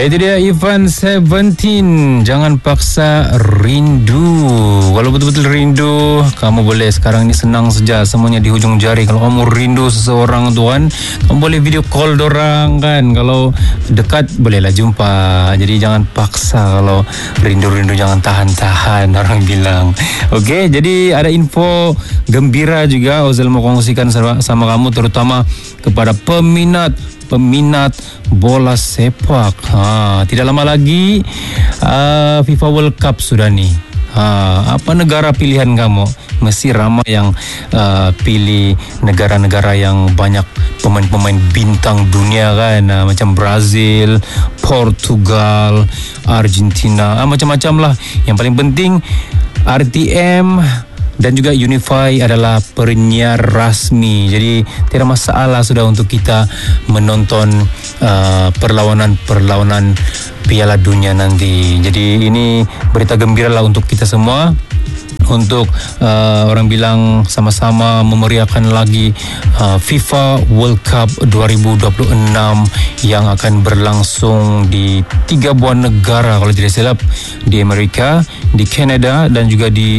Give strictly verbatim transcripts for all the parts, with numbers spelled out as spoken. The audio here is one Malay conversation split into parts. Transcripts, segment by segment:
Ya, itu dia Ivan Seventeen. Jangan paksa rindu. Kalau betul-betul rindu, kamu boleh sekarang ini senang saja, semuanya di hujung jari. Kalau kamu rindu seseorang tuan, kamu boleh video call dorang kan. Kalau dekat bolehlah jumpa. Jadi jangan paksa. Kalau rindu-rindu jangan tahan-tahan, orang bilang. Okey, jadi ada info gembira juga Ozal mau kongsikan sama, sama kamu, terutama kepada peminat peminat bola sepak. Ha, tidak lama lagi uh, FIFA World Cup sudah nih. Ha, apa negara pilihan kamu? Mesti ramai yang uh, pilih negara-negara yang banyak pemain-pemain bintang dunia kan, uh, macam Brazil, Portugal, Argentina, uh, macam-macam lah. Yang paling penting R T M dan juga Unify adalah penyiar rasmi. Jadi tidak masalah sudah untuk kita menonton uh, perlawanan-perlawanan Piala Dunia nanti. Jadi ini berita gembira lah untuk kita semua, untuk uh, orang bilang sama-sama memeriahkan lagi uh, FIFA World Cup dua ribu dua puluh enam yang akan berlangsung di tiga buah negara kalau tidak silap, di Amerika, di Kanada dan juga di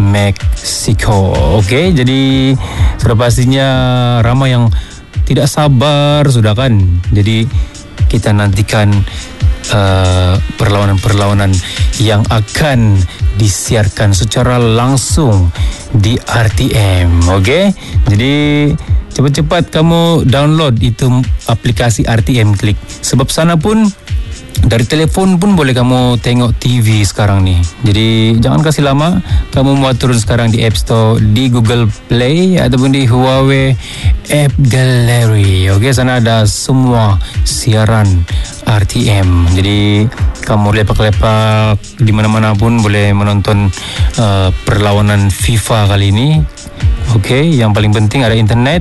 Meksiko. Okey, jadi sudah pastinya ramai yang tidak sabar sudah kan. Jadi kita nantikan uh, perlawanan-perlawanan yang akan disiarkan secara langsung di R T M. Okey, jadi cepat-cepat kamu download itu aplikasi R T M Klik. Sebab sana pun dari telefon pun boleh kamu tengok T V sekarang ni. Jadi jangan kasih lama, kamu muat turun sekarang di App Store, di Google Play ataupun di Huawei App Gallery. Okey, sana ada semua siaran R T M. Jadi kamu lepak-lepak di mana-mana pun boleh menonton uh, perlawanan FIFA kali ini. Okey, yang paling penting ada internet.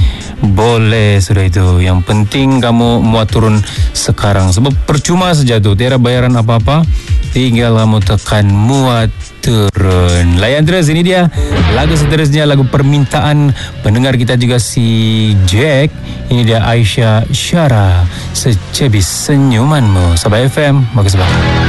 Boleh sudah itu. Yang penting kamu muat turun sekarang. Sebab percuma saja tu, tiada bayaran apa-apa. Tinggal kamu tekan muat turun. Layan terus, ini dia lagu seterusnya, lagu permintaan pendengar kita juga si Jack. Ini dia Aisyah Syara, Secebis Senyumanmu. Sabah F M, bagus banget.